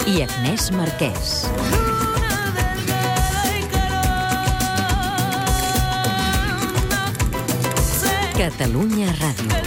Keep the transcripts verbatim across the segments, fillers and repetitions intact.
i Agnès Marquès. Catalunya Ràdio.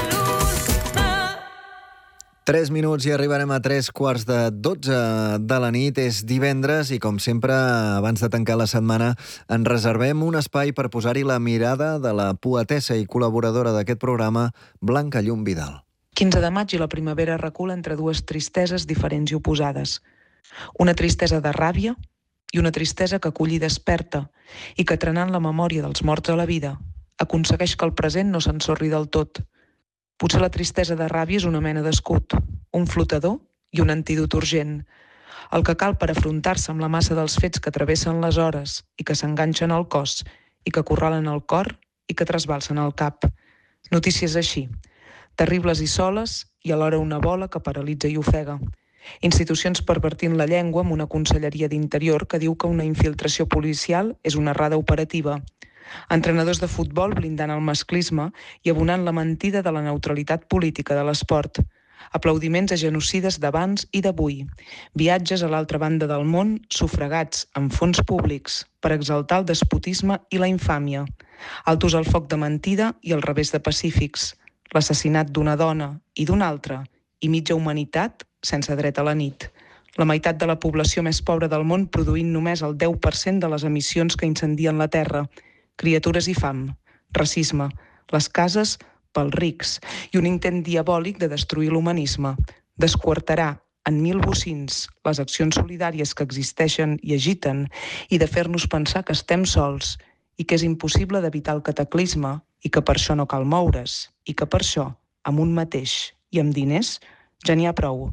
Tres minuts i arribarem a tres quarts de dotze de la nit. És divendres i, com sempre, abans de tancar la setmana, en reservem un espai per posar-hi la mirada de la poetessa i col·laboradora d'aquest programa, Blanca Llum Vidal. quinze de maig i la primavera recula entre dues tristeses diferents i oposades. Una tristesa de ràbia i una tristesa que acull i desperta i que, trenant la memòria dels morts a la vida, aconsegueix que el present no s'ensorri del tot. Potser la tristesa de ràbia és una mena d'escut, un flotador i un antídot urgent. El que cal per afrontar-se amb la massa dels fets que travessen les hores i que s'enganxen al cos i que acorralen el cor i que trasbalsen el cap. Notícies així, terribles i soles i alhora una bola que paralitza i ofega. Institucions pervertint la llengua amb una conselleria d'Interior que diu que una infiltració policial és una errada operativa. Entrenadors de futbol blindant el masclisme i abonant la mentida de la neutralitat política de l'esport. Aplaudiments a genocides d'abans i d'avui. Viatges a l'altra banda del món sufragats amb fons públics per exaltar el despotisme i la infàmia. Altos al foc de mentida i al revés de pacífics. L'assassinat d'una dona i d'una altra i mitja humanitat sense dret a la nit. La meitat de la població més pobra del món produint només el deu per cent de les emissions que incendien la Terra. Criatures i fam, racisme, les cases pels rics i un intent diabòlic de destruir l'humanisme. Desquartarà en mil bocins les accions solidàries que existeixen i agiten i de fer-nos pensar que estem sols i que és impossible d'evitar el cataclisme i que per això no cal moure's i que per això, amb un mateix i amb diners, ja n'hi ha prou.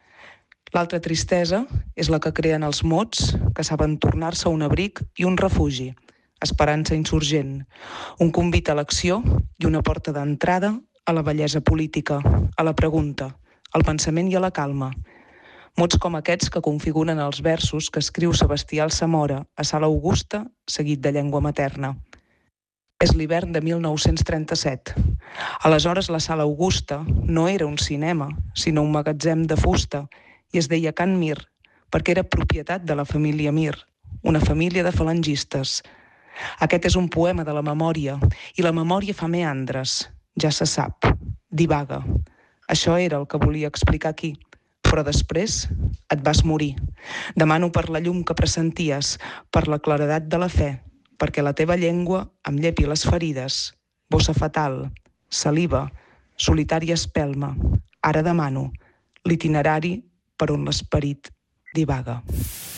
L'altra tristesa és la que creen els mots que saben tornar-se un abric i un refugi. Esperança insurgent, un convit a l'acció i una porta d'entrada a la bellesa política, a la pregunta, al pensament i a la calma. Mots com aquests que configuren els versos que escriu Sebastià Alsamora a Sala Augusta, seguit de llengua materna. És l'hivern de mil nou-cents trenta-set. Aleshores la Sala Augusta no era un cinema, sinó un magatzem de fusta, i es deia Can Mir, perquè era propietat de la família Mir, una família de falangistes. Aquest és un poema de la memòria, i la memòria fa meandres, ja se sap, divaga. Això era el que volia explicar aquí, però després et vas morir. Demano per la llum que pressenties, per la claredat de la fe, perquè la teva llengua em llepi les ferides. Bossa fatal, saliva, solitària espelma. Ara demano l'itinerari per on l'esperit divaga.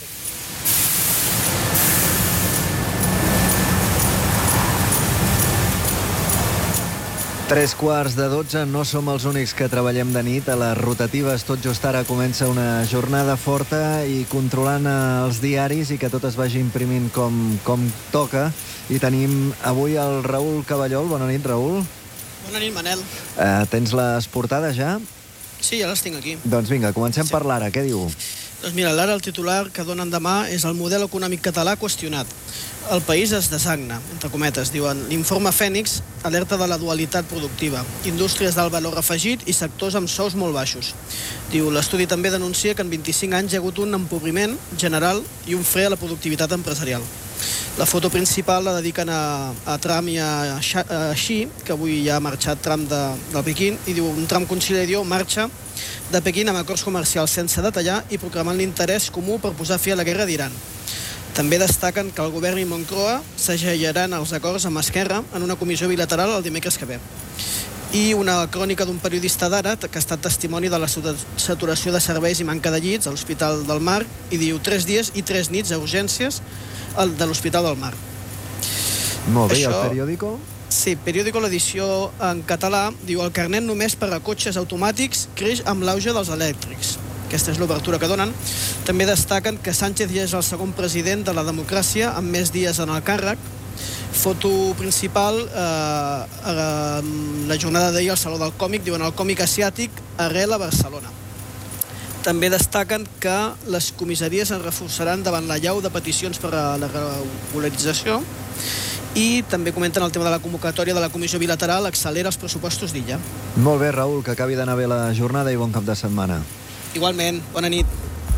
Tres quarts de dotze, no som els únics que treballem de nit. A les rotatives tot just ara comença una jornada forta i controlant els diaris i que tot es vagi imprimint com, com toca. I tenim avui el Raül Cavallol. Bona nit, Raül. Bona nit, Manel. Uh, tens les portades ja? Sí, ja les tinc aquí. Doncs vinga, comencem sí. per l'Ara. Què diu? Doncs mira, l'Ara, el titular que donen demà és el model econòmic català qüestionat. El país es desagna, entre cometes, diuen. L'informe Fènix alerta de la dualitat productiva, indústries d'alt valor afegit i sectors amb sous molt baixos. Diu, l'estudi també denuncia que en vint-i-cinc anys hi ha hagut un empobriment general i un fre a la productivitat empresarial. La foto principal la dediquen a, a Trump i a, a Xi, que avui ja ha marxat Trump de, del Pequín, i diu, un Trump conciliador marxa de Pequín amb acords comercials sense detallar i proclamant l'interès comú per posar fi a la guerra d'Iran. També destaquen que el govern i Moncloa segellaran els acords amb Esquerra en una comissió bilateral el dimecres que ve. I una crònica d'un periodista d'Ara que ha estat testimoni de la saturació de serveis i manca de llits a l'Hospital del Mar i diu tres dies i tres nits a urgències de l'Hospital del Mar. Molt bé, Això... el periòdico? Sí, periòdico, l'edició en català, diu el carnet només per a cotxes automàtics creix amb l'auge dels elèctrics. Aquesta és l'obertura que donen. També destaquen que Sánchez ja és el segon president de la democràcia amb més dies en el càrrec. Foto principal, eh, eh, la jornada d'ahir al Saló del Còmic, diuen el còmic asiàtic arrel a Barcelona. També destaquen que les comissaries es reforçaran davant la llau de peticions per a la regularització i també comenten el tema de la convocatòria de la comissió bilateral accelera els pressupostos d'Illa. Molt bé, Raül, que acabi d'anar bé la jornada i bon cap de setmana. Igualment, bona nit.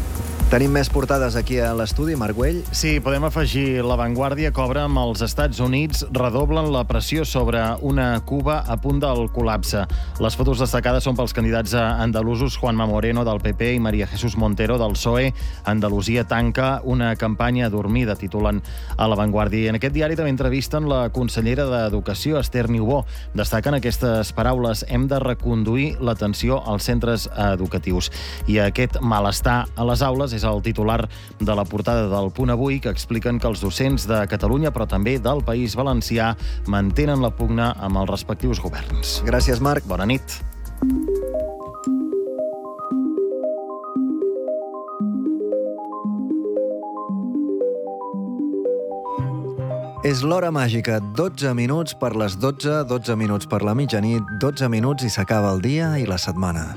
Tenim més portades aquí a l'estudi, Marc Güell. Sí, podem afegir La Vanguardia cobra amb els Estats Units redoblen la pressió sobre una Cuba a punt del col·lapse. Les fotos destacades són pels candidats andalusos Juanma Moreno del P P i María Jesús Montero del P S O E. Andalusia tanca una campanya dormida, titulen a La Vanguardia. I en aquest diari també entrevisten la consellera d'Educació, Esther Niubó. Destaquen aquestes paraules: hem de reconduir l'atenció als centres educatius. I aquest malestar a les aules és el titular de la portada del Punt Avui, que expliquen que els docents de Catalunya, però també del País Valencià, mantenen la pugna amb els respectius governs. Gràcies, Marc. Bona nit. És l'hora màgica, dotze minuts per les dotze, dotze minuts per la mitjanit, dotze minuts i s'acaba el dia i la setmana.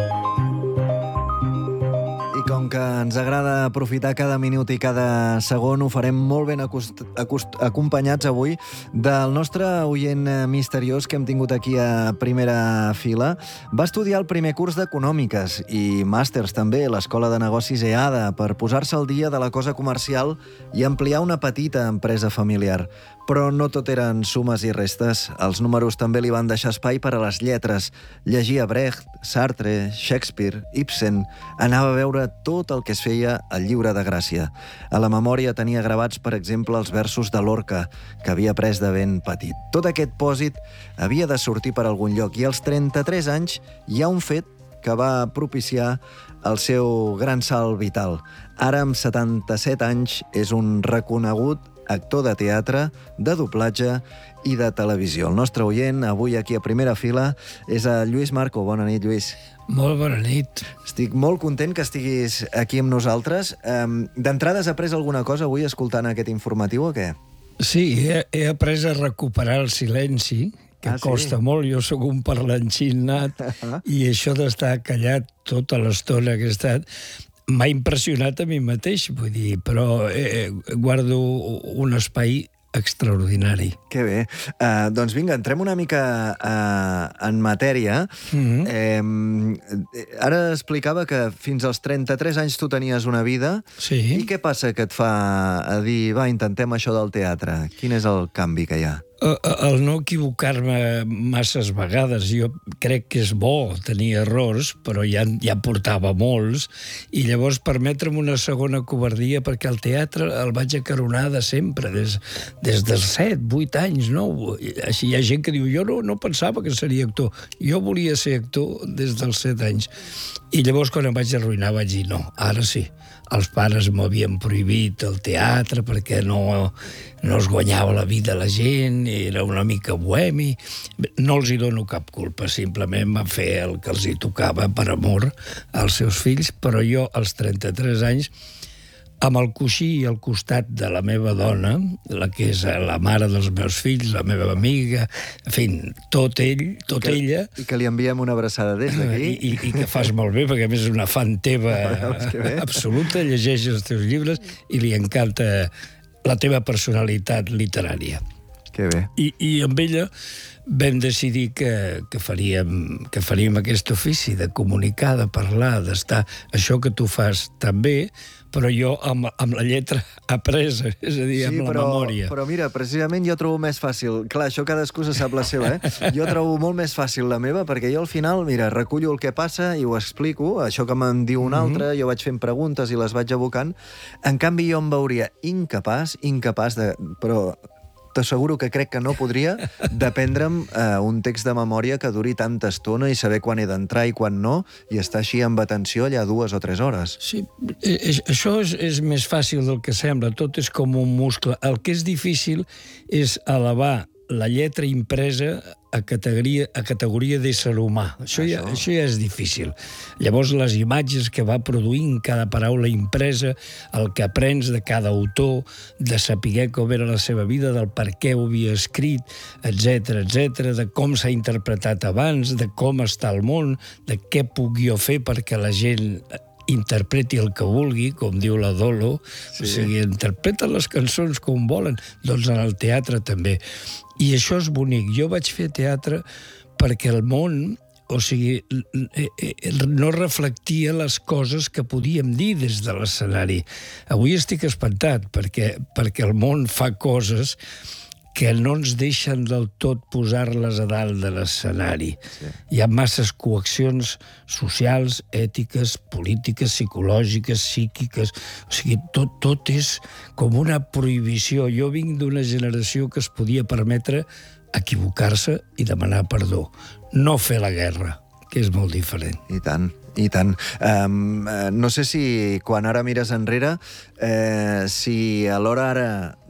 Com que ens agrada aprofitar cada minut i cada segon, ho farem molt ben acost acost acompanyats avui del nostre oient misteriós que hem tingut aquí a primera fila. Va estudiar el primer curs d'Econòmiques i màsters també a l'Escola de Negocis EADA per posar-se al dia de la cosa comercial i ampliar una petita empresa familiar. Però no tot eren sumes i restes. Els números també li van deixar espai per a les lletres. Llegia Brecht, Sartre, Shakespeare, Ibsen. Anava a veure tot el que es feia al Llibre de Gràcia. A la memòria tenia gravats, per exemple, els versos de Lorca, que havia après de ben petit. Tot aquest pòsit havia de sortir per algun lloc i als trenta-tres anys hi ha un fet que va propiciar el seu gran salt vital. Ara, amb setanta-set anys, és un reconegut actor de teatre, de doblatge i de televisió. El nostre oient, avui aquí a primera fila, és el Lluís Marco. Bona nit, Lluís. Molt bona nit. Estic molt content que estiguis aquí amb nosaltres. D'entrada, has après alguna cosa avui escoltant aquest informatiu o què? Sí, he, he après a recuperar el silenci, que ah, costa sí? molt. Jo sóc un parlanxin nat i això d'estar callat tota l'estona que he estat m'ha impressionat a mi mateix, vull dir, però eh, guardo un espai extraordinari. Que bé. Uh, doncs vinga, entrem una mica uh, en matèria. Mm-hmm. eh, ara explicava que fins als trenta-tres anys tu tenies una vida. Sí. I què passa que et fa a dir, va, intentem això del teatre? Quin és el canvi que hi ha? El no equivocar-me masses vegades. Jo crec que és bo tenir errors, però ja, ja portava molts, i llavors permetre'm una segona covardia, perquè el teatre el vaig acaronar de sempre, des, des dels set, vuit anys, no? Així hi ha gent que diu, jo no, no pensava que seria actor. Jo volia ser actor des dels set anys. I llavors, quan em vaig arruïnar, vaig dir, no, ara sí. Els pares m'havien prohibit el teatre perquè no, no es guanyava la vida la gent, era una mica bohemi. No els hi dono cap culpa, simplement van fer el que els hi tocava per amor als seus fills, però jo, als trenta-tres anys, amb el coixí al costat de la meva dona, la que és la mare dels meus fills, la meva amiga, en fi, tot ell, tot que, ella... I que li enviem una abraçada des d'aquí. I, i, I que fas molt bé, perquè a més és una fan teva absoluta, llegeix els teus llibres i li encanta la teva personalitat literària. Que bé. I, i amb ella vam decidir que, que, faríem, que faríem aquest ofici de comunicar, de parlar, d'estar... Això que tu fas també, però jo amb, amb la lletra apresa, és a dir, sí, amb però, la memòria. Però mira, precisament jo trobo més fàcil... Clar, això cadascú se sap la seva, eh? Jo trobo molt més fàcil la meva, perquè jo al final, mira, recullo el que passa i ho explico, això que me'n diu un altre, mm-hmm. jo vaig fent preguntes i les vaig abocant. En canvi, jo em veuria incapaç, incapaç de... Però t'asseguro que crec que no podria dependre'm eh, un text de memòria que duri tanta estona i saber quan he d'entrar i quan no, i estar així amb atenció allà dues o tres hores. Sí, és, això és, és més fàcil del que sembla, tot és com un muscle. El que és difícil és elevar la lletra impresa a categoria, a categoria d'ésser humà. Això, això. Ja, això ja és difícil. Llavors, les imatges que va produint cada paraula impresa, el que aprens de cada autor, de saber com era la seva vida, del per què ho havia escrit, etcètera, etcètera, de com s'ha interpretat abans, de com està el món, de què puc jo fer perquè la gent interpreti el que vulgui, com diu la Dolo, sí. O sigui, interpreten les cançons com volen, doncs en el teatre també. I això és bonic. Jo vaig fer teatre perquè el món o sigui, no reflectia les coses que podíem dir des de l'escenari. Avui estic espantat perquè, perquè el món fa coses que no ens deixen del tot posar-les a dalt de l'escenari. Sí. Hi ha masses coaccions socials, ètiques, polítiques, psicològiques, psíquiques... O sigui, tot, tot és com una prohibició. Jo vinc d'una generació que es podia permetre equivocar-se i demanar perdó. No fer la guerra, que és molt diferent. I tant. I tant. Um, no sé si quan ara mires enrere, eh, si a l'hora ara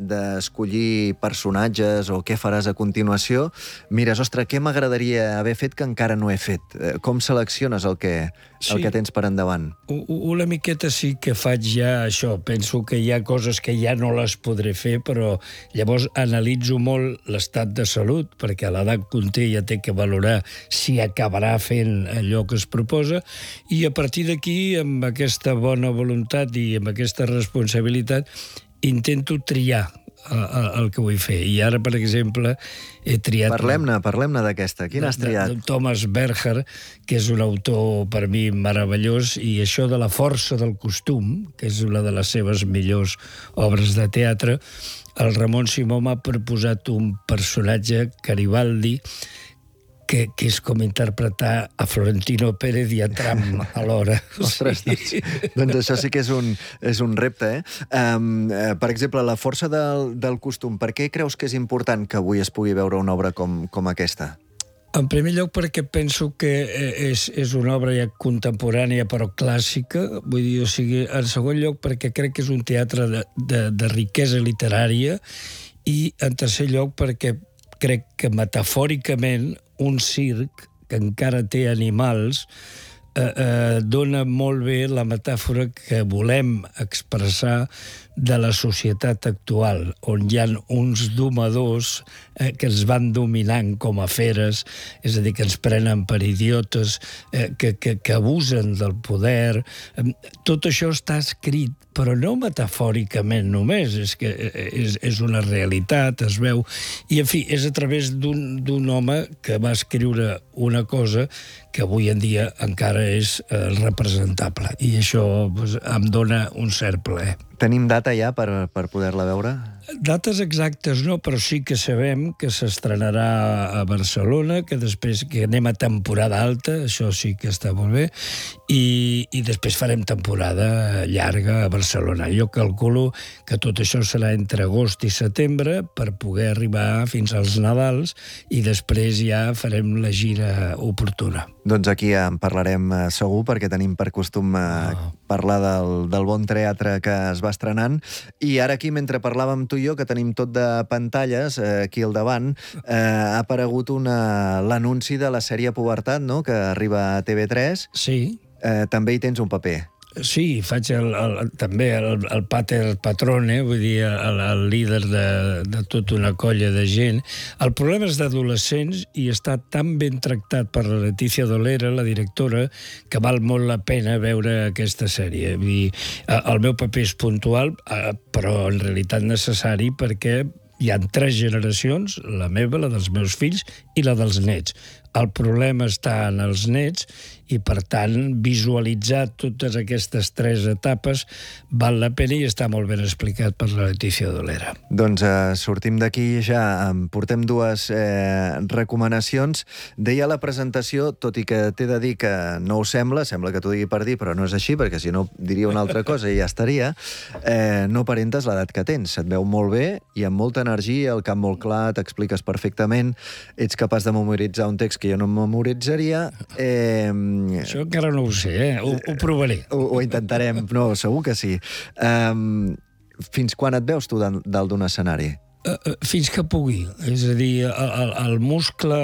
d'escollir personatges o què faràs a continuació, mires, ostres, què m'agradaria haver fet que encara no he fet? Com selecciones el que, el Sí. que tens per endavant? Una miqueta sí que faig ja això. Penso que hi ha coses que ja no les podré fer, però llavors analitzo molt l'estat de salut, perquè a l'edat que un té ja té que valorar si acabarà fent allò que es proposa, i a partir d'aquí, amb aquesta bona voluntat i amb aquesta responsabilitat, intento triar el que vull fer. I ara, per exemple, he triat... Parlem-ne, parlem-ne d'aquesta. Quina has triat? De, de Thomas Berger, que és un autor per mi meravellós, i això de la força del costum, que és una de les seves millors obres de teatre, el Ramon Simó m'ha proposat un personatge, Garibaldi, que, que és com interpretar a Florentino Pérez i a Trump alhora. Ostres, doncs, doncs això sí que és un, és un repte, eh? Um, uh, per exemple, la força del, del costum. Per què creus que és important que avui es pugui veure una obra com, com aquesta? En primer lloc perquè penso que és, és una obra ja contemporània però clàssica, vull dir, o sigui, en segon lloc perquè crec que és un teatre de, de, de riquesa literària, i en tercer lloc perquè crec que metafòricament un circ que encara té animals eh, eh, dona molt bé la metàfora que volem expressar de la societat actual, on hi ha uns domadors eh, que ens van dominant com a feres, és a dir, que ens prenen per idiotes, eh, que, que, que abusen del poder. Eh, tot això està escrit, però no metafòricament només, és que és, és una realitat, es veu. I, en fi, és a través d'un home que va escriure una cosa que avui en dia encara és eh, representable. I això doncs, em dona un cert plaer. Tenim data ja per, per poder-la veure? Dates exactes no, però sí que sabem que s'estrenarà a Barcelona, que després que anem a temporada alta, això sí que està molt bé, i, i després farem temporada llarga a Barcelona. Jo calculo que tot això serà entre agost i setembre per poder arribar fins als Nadals, i després ja farem la gira oportuna. Doncs aquí en parlarem eh, segur, perquè tenim per costum eh, oh. parlar del, del bon teatre que es va estrenant. I ara aquí, mentre parlàvem tu i jo, que tenim tot de pantalles eh, aquí al davant, eh, ha aparegut una, l'anunci de la sèrie Pubertat, no?, que arriba a T V tres. Sí. Eh, també hi tens un paper. Sí, faig el, el, també el, el pater patrone, vull dir, el, el líder de, de tota una colla de gent. El problema és d'adolescents i està tan ben tractat per la Letícia Dolera, la directora, que val molt la pena veure aquesta sèrie. Vull dir, el meu paper és puntual, però en realitat necessari, perquè hi ha tres generacions, la meva, la dels meus fills i la dels nets. El problema està en els nets i, per tant, visualitzar totes aquestes tres etapes val la pena i està molt ben explicat per la Letícia Dolera. Doncs eh, sortim d'aquí ja, en portem dues eh, recomanacions. Deia la presentació, tot i que t'he de dir que no ho sembla, sembla que t'ho digui per dir, però no és així, perquè si no diria una altra cosa i ja estaria, eh, no aparentes l'edat que tens. Et veu molt bé i amb molta energia, el cap molt clar, t'expliques perfectament, ets capaç de memoritzar un text que jo no memoritzaria. Eh, Això encara no ho sé, eh? Ho, ho provaré. Ho, ho intentarem, no, segur que sí. Um, fins quan et veus tu dalt d'un escenari? Uh, uh, fins que pugui. És a dir, el, el muscle,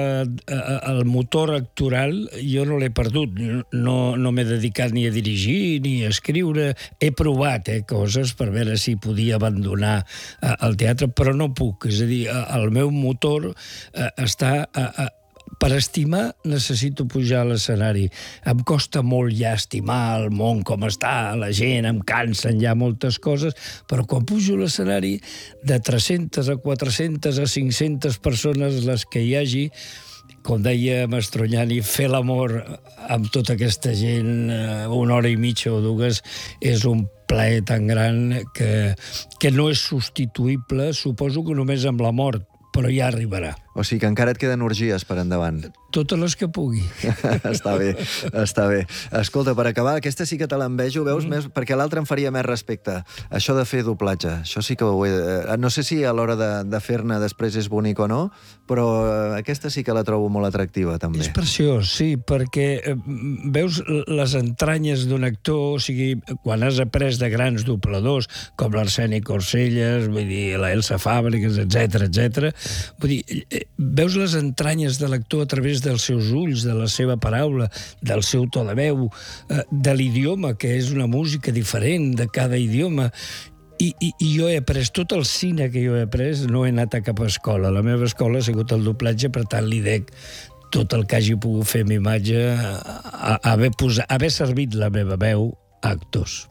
el motor actoral, jo no l'he perdut. No, no m'he dedicat ni a dirigir ni a escriure. He provat eh, coses per veure si podia abandonar uh, el teatre, però no puc. És a dir, el meu motor uh, està... Uh, uh, Per estimar necessito pujar a l'escenari. Em costa molt ja estimar el món com està, la gent, em cansen ja moltes coses, però quan pujo a l'escenari, de tres-centes a quatre-centes a cinc-centes persones les que hi hagi, com deia Mastroianni, fer l'amor amb tota aquesta gent eh, una hora i mitja o dues és un plaer tan gran que, que no és substituïble, suposo que només amb la mort, però ja arribarà. O sigui que encara et queden orgies per endavant. Totes les que pugui. Està bé, està bé. Escolta, per acabar, aquesta sí que te l'envejo, veus, mm. més, perquè l'altra em faria més respecte. Això de fer doblatge, això sí que ho he... No sé si a l'hora de, de fer-ne després és bonic o no, però aquesta sí que la trobo molt atractiva, també. És preciós, sí, perquè eh, veus les entranyes d'un actor, o sigui, quan has après de grans dobladors, com l'Arsèni Corcelles, vull dir, la Elsa Fàbregas, etcètera, etcètera, vull dir, eh, veus les entranyes de l'actor a través dels seus ulls, de la seva paraula, del seu to de veu, eh, de l'idioma, que és una música diferent de cada idioma. I, i, I jo he après tot el cine que jo he après, no he anat a cap escola. La meva escola ha sigut el doblatge, per tant li dec tot el que hagi pogut fer amb imatge, a, a, a haver, posat, a haver servit la meva veu a actors.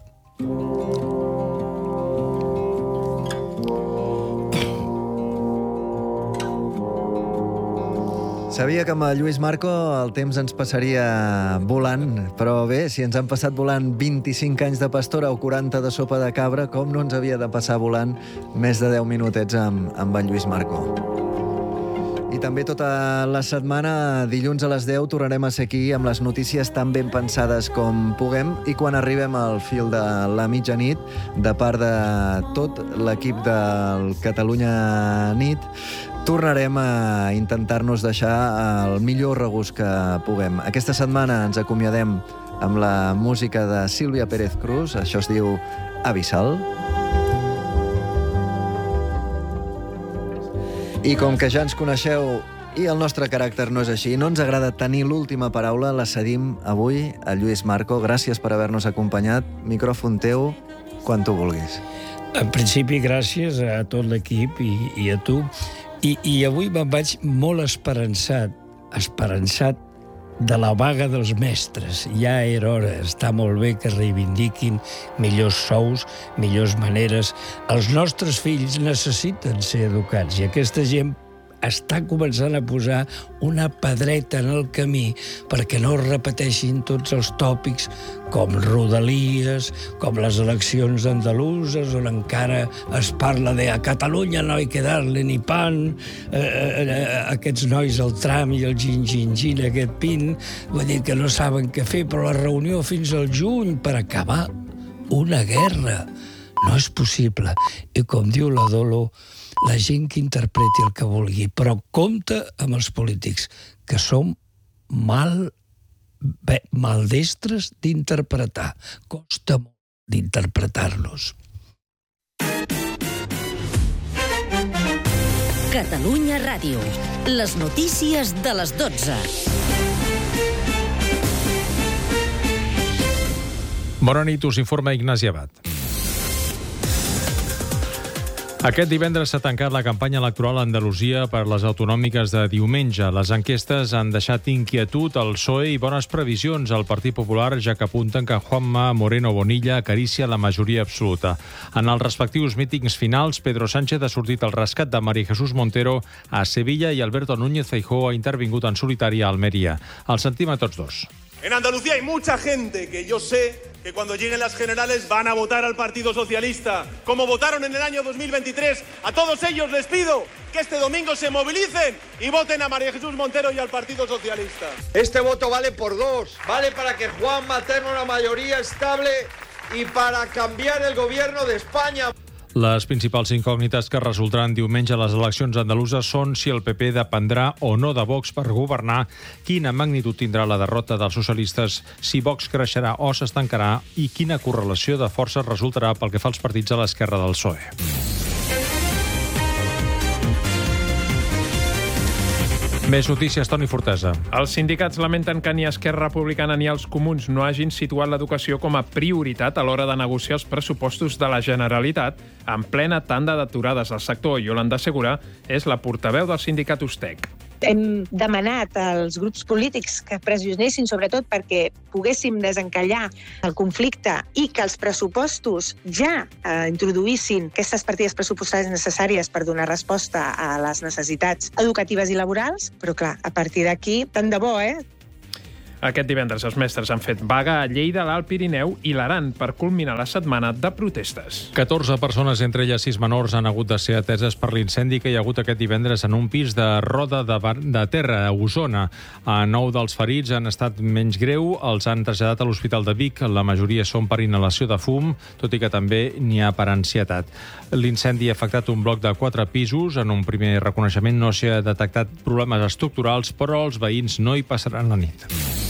Sabia que amb el Lluís Marco el temps ens passaria volant, però bé, si ens han passat volant vint-i-cinc anys de pastora o quaranta de sopa de cabra, com no ens havia de passar volant més de deu minutets amb, amb en Lluís Marco. I també tota la setmana, dilluns a les deu, tornarem a ser aquí amb les notícies tan ben pensades com puguem, i quan arribem al fil de la mitjanit, de part de tot l'equip del Catalunya Nit, tornarem a intentar-nos deixar el millor regust que puguem. Aquesta setmana ens acomiadem amb la música de Sílvia Pérez Cruz, això es diu Abissal. I com que ja ens coneixeu i el nostre caràcter no és així, no ens agrada tenir l'última paraula, la cedim avui a Lluís Marco. Gràcies per haver-nos acompanyat. Micròfon teu, quan tu vulguis. En principi, gràcies a tot l'equip i, i a tu. I, I avui me'n vaig molt esperançat, esperançat de la vaga dels mestres. Ja era hora, està molt bé que reivindiquin millors sous, millors maneres. Els nostres fills necessiten ser educats i aquesta gent està començant a posar una pedreta en el camí perquè no es repeteixin tots els tòpics com Rodalies, com les eleccions andaluses, on encara es parla de a Catalunya no hay que darle ni pan, eh, eh, aquests nois al tram i el gin-gin-gin, aquest pin, vull dir que no saben què fer, però la reunió fins al juny per acabar una guerra. No és possible. I com diu la Dolo, la gent que interpreti el que vulgui, però compte amb els polítics, que som mal, bé, maldestres d'interpretar. Costa molt d'interpretar-los. Catalunya Ràdio. Les notícies de les dotze. Bona nit, us informa Ignasi Abad. Aquest divendres s'ha tancat la campanya electoral a Andalusia per les autonòmiques de diumenge. Les enquestes han deixat inquietud al P S O E i bones previsions al Partit Popular, ja que apunten que Juanma Moreno Bonilla acaricia la majoria absoluta. En els respectius mítings finals, Pedro Sánchez ha sortit al rescat de María Jesús Montero a Sevilla i Alberto Núñez Feijóo ha intervingut en solitari a Almeria. Els sentim a tots dos. En Andalucía hay mucha gente que yo sé que cuando lleguen las generales van a votar al Partido Socialista, como votaron en el año dos mil veintitrés. A todos ellos les pido que este domingo se movilicen y voten a María Jesús Montero y al Partido Socialista. Este voto vale por dos, vale para que Juanma tenga una mayoría estable y para cambiar el gobierno de España. Les principals incògnites que resultaran diumenge a les eleccions andaluses són si el P P dependrà o no de Vox per governar, quina magnitud tindrà la derrota dels socialistes, si Vox creixerà o s'estancarà i quina correlació de forces resultarà pel que fa als partits a l'esquerra del P S O E. Més notícies, Toni Fortesa. Els sindicats lamenten que ni Esquerra Republicana ni els comuns no hagin situat l'educació com a prioritat a l'hora de negociar els pressupostos de la Generalitat en plena tanda d'aturades al sector. Yolanda Segura és la portaveu del sindicat Ustec. Hem demanat als grups polítics que pressionessin sobretot perquè poguéssim desencallar el conflicte i que els pressupostos ja eh, introduïssin aquestes partides pressupostàries necessàries per donar resposta a les necessitats educatives i laborals, però clar, a partir d'aquí, tant de bo, eh? Aquest divendres els mestres han fet vaga a Lleida, l'Alt Pirineu i l'Aran per culminar la setmana de protestes. catorze persones, entre elles sis menors, han hagut de ser ateses per l'incendi que hi ha hagut aquest divendres en un pis de Roda de, Bar de Terra, a Osona. A nou dels ferits han estat menys greu, els han traslladat a l'Hospital de Vic. La majoria són per inhalació de fum, tot i que també n'hi ha per ansietat. L'incendi ha afectat un bloc de quatre pisos. En un primer reconeixement no s'hi ha detectat problemes estructurals, però els veïns no hi passaran la nit.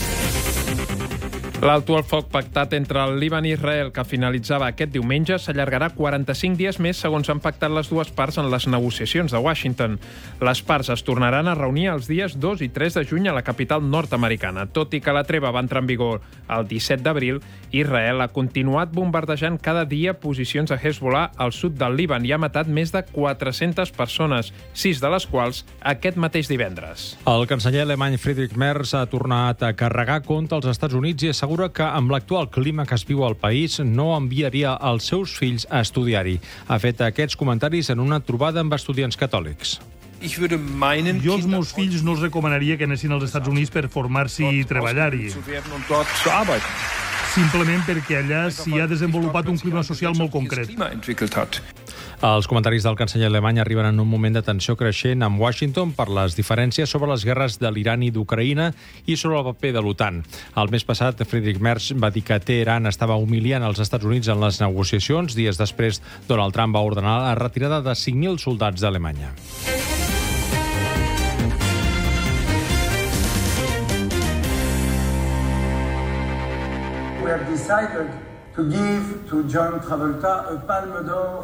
L'alto al foc pactat entre el Líban i Israel, que finalitzava aquest diumenge, s'allargarà quaranta-cinc dies més, segons han pactat les dues parts en les negociacions de Washington. Les parts es tornaran a reunir els dies dos i tres de juny a la capital nord-americana. Tot i que la treva va entrar en vigor el disset d'abril, Israel ha continuat bombardejant cada dia posicions de Hezbollah al sud del Líban i ha matat més de quatre-centes persones, sis de les quals aquest mateix divendres. El canceller alemany Friedrich Merz ha tornat a carregar contra els Estats Units i assegura que amb l'actual clima que es viu al país no enviaria els seus fills a estudiar-hi. Ha fet aquests comentaris en una trobada amb estudiants catòlics. Jo als meus fills no els recomanaria que anessin als Estats Units per formar-s'hi i treballar-hi. Simplement perquè allà s'hi ha desenvolupat un clima social molt concret. Els comentaris del canceller alemany arriben en un moment de tensió creixent amb Washington per les diferències sobre les guerres de l'Iran i d'Ucraïna i sobre el paper de l'OTAN. El mes passat, Friedrich Merz va dir que Teheran estava humiliant els Estats Units en les negociacions. Dies després, Donald Trump va ordenar la retirada de cinc mil soldats d'Alemanya. We have decided to give to John Travolta a Palme d'Or.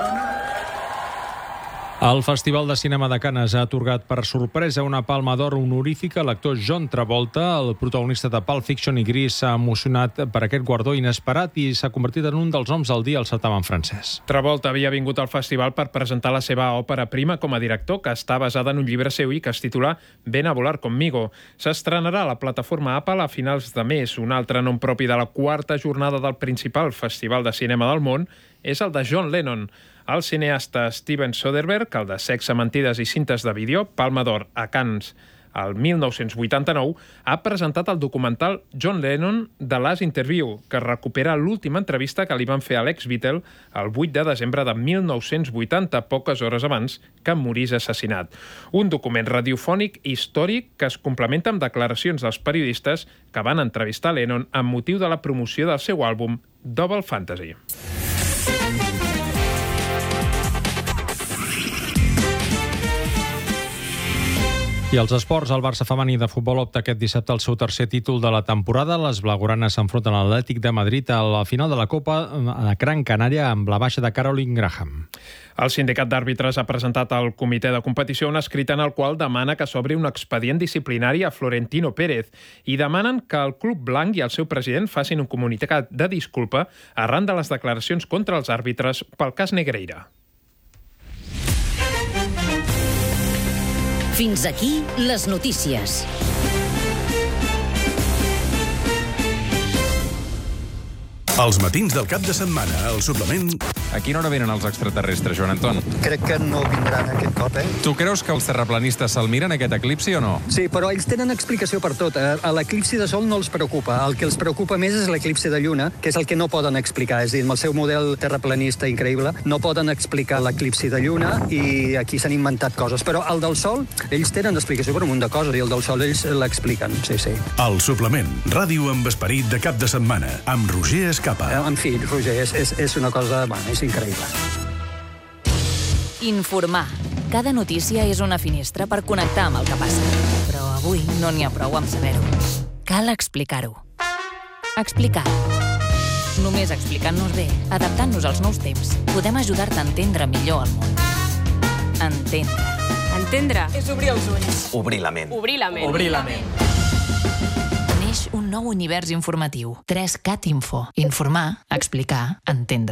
El Festival de Cinema de Canes ha atorgat per sorpresa una Palma d'Or honorífica a l'actor John Travolta. El protagonista de Pulp Fiction i Grease s'ha emocionat per aquest guardó inesperat i s'ha convertit en un dels homes del dia al certamen francès. Travolta havia vingut al festival per presentar la seva òpera prima com a director, que està basada en un llibre seu i que es titula Ven a volar conmigo. S'estrenarà a la plataforma Apple a finals de mes. Un altre nom propi de la quarta jornada del principal festival de cinema del món és el de John Lennon. El cineasta Steven Soderbergh, el de Sexe, mentides i cintes de vídeo, Palma d'Or a Cannes el mil nou-cents vuitanta-nou, ha presentat el documental John Lennon The Last Interview, que recupera l'última entrevista que li van fer a l'ex-Beatle el vuit de desembre de mil nou-cents vuitanta, poques hores abans que morís assassinat. Un document radiofònic històric que es complementa amb declaracions dels periodistes que van entrevistar Lennon amb motiu de la promoció del seu àlbum Double Fantasy. I els esports, el Barça femení de futbol opta aquest dissabte al seu tercer títol de la temporada. Les blaugranes s'enfronten a l'Atlètic de Madrid a la final de la Copa a Gran Canària amb la baixa de Caroline Graham. El sindicat d'àrbitres ha presentat al comitè de competició un escrit en el qual demana que s'obri un expedient disciplinari a Florentino Pérez i demanen que el club blanc i el seu president facin un comunicat de disculpa arran de les declaracions contra els àrbitres pel cas Negreira. Fins aquí les notícies. Els matins del cap de setmana, el suplement... A quina hora venen els extraterrestres, Joan Anton? Crec que no vindran aquest cop, eh? Tu creus que els terraplanistes se'l miren, aquest eclipsi, o no? Sí, però ells tenen explicació per tot. A l'eclipsi de sol no els preocupa. El que els preocupa més és l'eclipsi de lluna, que és el que no poden explicar. És a dir, amb el seu model terraplanista increïble, no poden explicar l'eclipsi de lluna i aquí s'han inventat coses. Però el del sol, ells tenen explicació per un munt de coses i el del sol ells l'expliquen, sí, sí. El suplement, ràdio amb esperit de cap de setmana, amb Roger Escapa. En fi, Roger, és, és, és una cosa... Bueno, és increïble. Informar. Cada notícia és una finestra per connectar amb el que passa. Però avui no n'hi ha prou amb saber-ho. Cal explicar-ho. Explicar. Només explicant-nos bé, adaptant-nos als nous temps, podem ajudar-te a entendre millor el món. Entendre. Entendre és obrir els ulls. Obrir la ment. Obrir la ment. Obrir la ment. Neix un nou univers informatiu. tres cat Info. Informar, explicar, entendre.